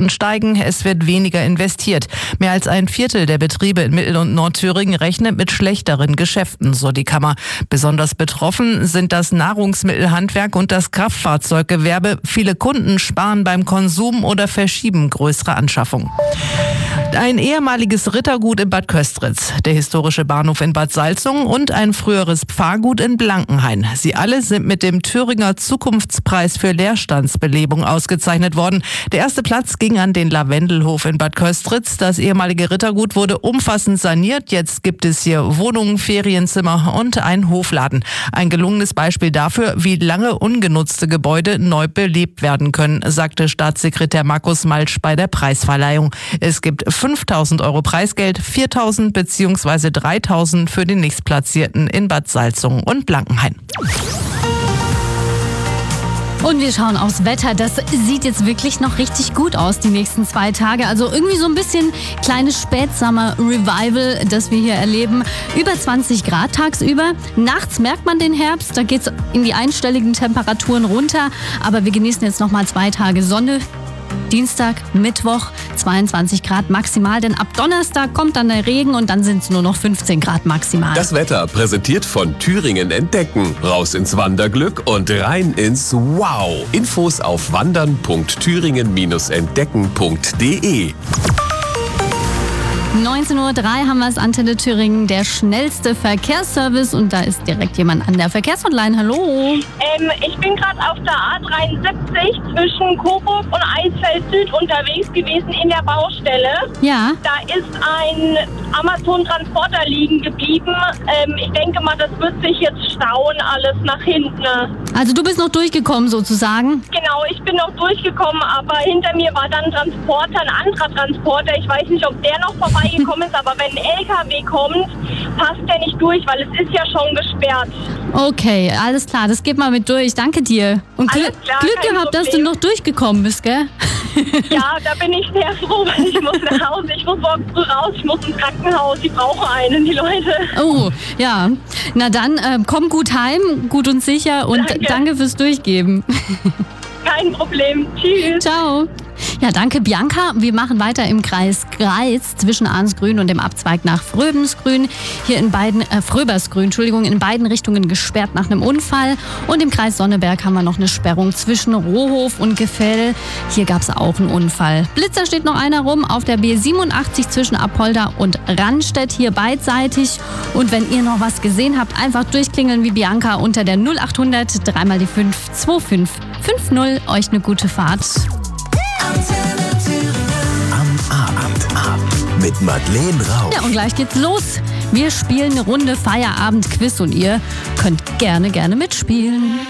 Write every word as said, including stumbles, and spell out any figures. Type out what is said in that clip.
Kosten steigen, es wird weniger investiert. Mehr als ein Viertel der Betriebe in Mittel- und Nordthüringen rechnet mit schlechteren Geschäften, so die Kammer. Besonders betroffen sind das Nahrungsmittelhandwerk und das Kraftfahrzeuggewerbe. Viele Kunden sparen beim Konsum oder verschieben größere Anschaffungen. Ein ehemaliges Rittergut in Bad Köstritz, der historische Bahnhof in Bad Salzungen und ein früheres Pfarrgut in Blankenhain. Sie alle sind mit dem Thüringer Zukunftspreis für Leerstandsbelebung ausgezeichnet worden. Der erste Platz ging an den Lavendelhof in Bad Köstritz. Das ehemalige Rittergut wurde umfassend saniert. Jetzt gibt es hier Wohnungen, Ferienzimmer und einen Hofladen. Ein gelungenes Beispiel dafür, wie lange ungenutzte Gebäude neu belebt werden können, sagte Staatssekretär Markus Malsch bei der Preisverleihung. Es gibt fünftausend Euro Preisgeld, viertausend bzw. dreitausend für den Nächstplatzierten in Bad Salzungen und Blankenhain. Und wir schauen aufs Wetter. Das sieht jetzt wirklich noch richtig gut aus, die nächsten zwei Tage. Also irgendwie so ein bisschen kleines Spätsommer-Revival, das wir hier erleben. Über zwanzig Grad tagsüber. Nachts merkt man den Herbst, da geht es in die einstelligen Temperaturen runter. Aber wir genießen jetzt noch mal zwei Tage Sonne. Dienstag, Mittwoch zweiundzwanzig Grad maximal, denn ab Donnerstag kommt dann der Regen und dann sind es nur noch fünfzehn Grad maximal. Das Wetter präsentiert von Thüringen Entdecken. Raus ins Wanderglück und rein ins Wow. Infos auf wandern punkt thüringen entdecken punkt de. neunzehn Uhr drei haben wir es, Antenne Thüringen, der schnellste Verkehrsservice, und da ist direkt jemand an der Verkehrshotline. Hallo. Ähm, ich bin gerade auf der A dreiundsiebzig zwischen Coburg und Eisfeld Süd unterwegs gewesen in der Baustelle. Ja. Da ist ein Amazon-Transporter liegen geblieben. Ähm, ich denke mal, das wird sich jetzt stauen, alles nach hinten. Also du bist noch durchgekommen sozusagen? Genau, ich bin noch durchgekommen, aber hinter mir war dann ein Transporter, ein anderer Transporter. Ich weiß nicht, ob der noch vorbeigekommen ist, aber wenn ein L K W kommt, passt der nicht durch, weil es ist ja schon gesperrt. Okay, alles klar, das geht mal mit durch. Danke dir. Und Gl- klar, Glück kein gehabt, dass du Problem. noch durchgekommen bist, gell? Ja, da bin ich sehr froh, weil ich muss nach Hause. Ich muss morgen früh raus, ich muss ins Krankenhaus. Die brauchen einen, die Leute. Oh, ja. Na dann, äh, komm gut heim, gut und sicher, und Danke. danke fürs Durchgeben. Kein Problem. Tschüss. Ciao. Ja, danke Bianca. Wir machen weiter im Kreis Greiz zwischen Arnsgrün und dem Abzweig nach Fröbensgrün. Hier in beiden, äh, Fröbersgrün, Entschuldigung, in beiden Richtungen gesperrt nach einem Unfall. Und im Kreis Sonneberg haben wir noch eine Sperrung zwischen Rohof und Gefell. Hier gab es auch einen Unfall. Blitzer steht noch einer rum auf der B siebenundachtzig zwischen Apolda und Rannstedt, hier beidseitig. Und wenn ihr noch was gesehen habt, einfach durchklingeln wie Bianca unter der null achthundert, dreimal die fünf, zwei fünf fünf null. Euch eine gute Fahrt. Am Abend ab mit Madeleine Rauch. Ja, und gleich geht's los. Wir spielen eine Runde Feierabend-Quiz und ihr könnt gerne, gerne mitspielen.